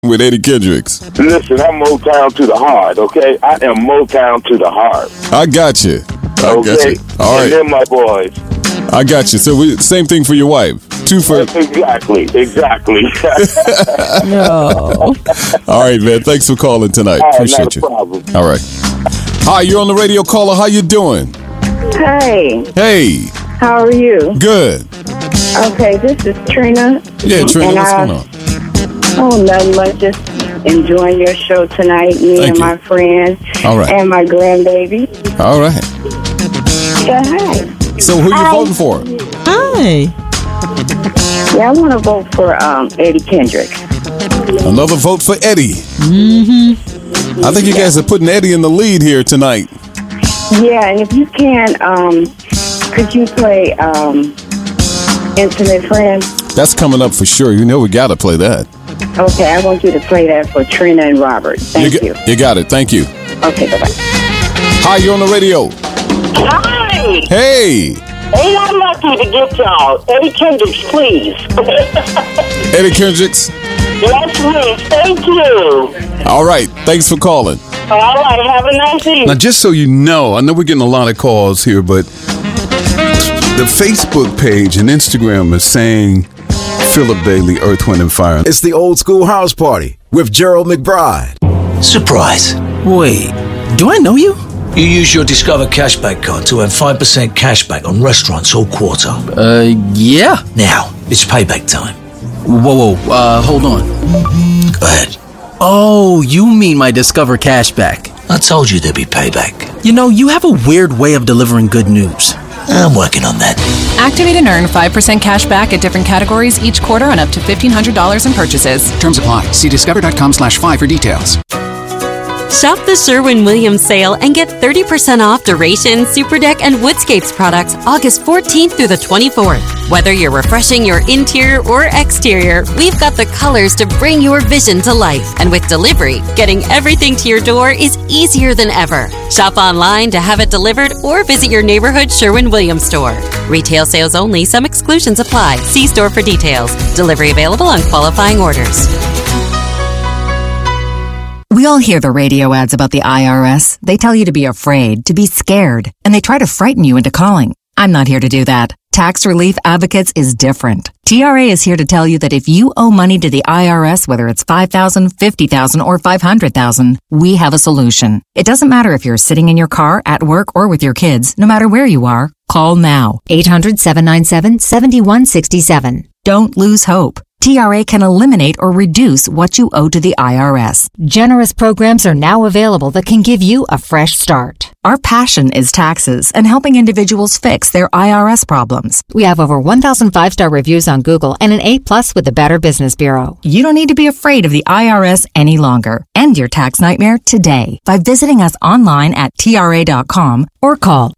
with Eddie Kendricks. Listen, I'm Motown to the heart, okay? I am Motown to the heart. I got you. All right. And then my boys. I got you. So same thing for your wife. Two for... Exactly. No. All right, man. Thanks for calling tonight. Appreciate you. Problem. All right. Hi, you're on the radio, caller. How you doing? Hey. Hey. How are you? Good. Okay, this is Trina. Yeah, Trina, what's going on? Oh, nothing much. Just enjoying your show tonight. Thank you. My friends. All right. And my grandbaby. All right. Yeah, hi. So who you voting for? Hi. Yeah, I want to vote for Eddie Kendricks. Another vote for Eddie. Mm-hmm. I think you guys are putting Eddie in the lead here tonight. Yeah, and if you can, could you play Intimate Friend? That's coming up for sure. You know we got to play that. Okay, I want you to play that for Trina and Robert. Thank you. You got it. Thank you. Okay, bye-bye. Hi, you're on the radio. Hi! Hey! Ain't I lucky to get y'all? Eddie Kendricks, please. Eddie Kendricks. Yes, please. Thank you. All right. Thanks for calling. All right. Have a nice evening. Now, just so you know, I know we're getting a lot of calls here, but the Facebook page and Instagram is saying Philip Bailey, Earth, Wind, and Fire. It's the Old School House Party with Gerald McBride. Surprise. Wait, do I know you? You use your Discover Cashback card to earn 5% cashback on restaurants all quarter. Yeah. Now, it's payback time. Whoa, hold on. Go ahead. Oh, you mean my Discover Cashback. I told you there'd be payback. You know, you have a weird way of delivering good news. I'm working on that. Activate and earn 5% cash back at different categories each quarter on up to $1,500 in purchases. Terms apply. See discover.com/5 for details. Shop the Sherwin-Williams sale and get 30% off Duration, Superdeck, and Woodscapes products August 14th through the 24th. Whether you're refreshing your interior or exterior, we've got the colors to bring your vision to life. And with delivery, getting everything to your door is easier than ever. Shop online to have it delivered or visit your neighborhood Sherwin-Williams store. Retail sales only. Some exclusions apply. See store for details. Delivery available on qualifying orders. We all hear the radio ads about the IRS. They tell you to be afraid, to be scared, and they try to frighten you into calling. I'm not here to do that. Tax Relief Advocates is different. TRA is here to tell you that if you owe money to the IRS, whether it's $5,000, $50,000, or $500,000, we have a solution. It doesn't matter if you're sitting in your car, at work, or with your kids. No matter where you are, call now. 800-797-7167. Don't lose hope. TRA can eliminate or reduce what you owe to the IRS. Generous programs are now available that can give you a fresh start. Our passion is taxes and helping individuals fix their IRS problems. We have over 1,000 5-star reviews on Google and an A+ with the Better Business Bureau. You don't need to be afraid of the IRS any longer. End your tax nightmare today by visiting us online at TRA.com or call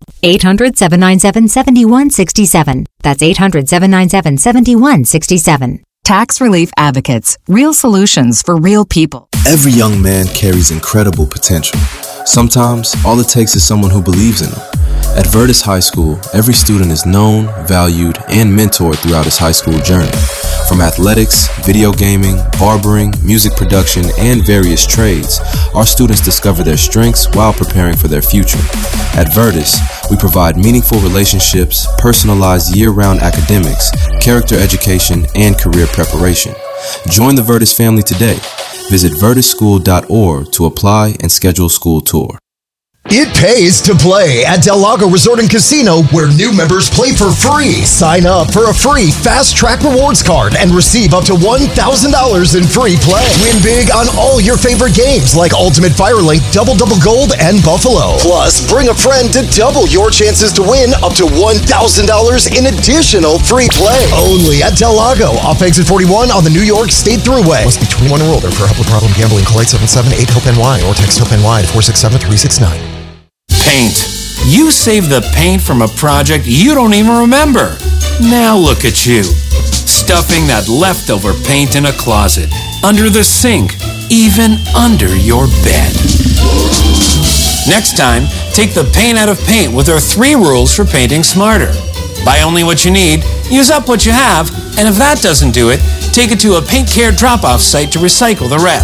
800-797-7167. That's 800-797-7167. Tax Relief Advocates. Real solutions for real people. Every young man carries incredible potential. Sometimes, all it takes is someone who believes in them. At Virtus High School, every student is known, valued, and mentored throughout his high school journey. From athletics, video gaming, barbering, music production, and various trades, our students discover their strengths while preparing for their future. At Virtus, we provide meaningful relationships, personalized year-round academics, character education, and career preparation. Join the Virtus family today. Visit virtusschool.org to apply and schedule a school tour. It pays to play at Del Lago Resort and Casino, where new members play for free. Sign up for a free Fast Track Rewards card and receive up to $1,000 in free play. Win big on all your favorite games like Ultimate Firelink, Double Double Gold, and Buffalo. Plus, bring a friend to double your chances to win up to $1,000 in additional free play. Only at Del Lago, off exit 41 on the New York State Thruway. Must be 21 or older. For help with problem gambling, call 877-8-HOPE-NY or text HOPE-NY to 467-369. Paint. You saved the paint from a project you don't even remember. Now look at you, stuffing that leftover paint in a closet, under the sink, even under your bed. Next time, take the pain out of paint with our 3 rules for painting smarter. Buy only what you need, use up what you have, and if that doesn't do it, Take it to a Paint Care drop-off site to recycle the rest.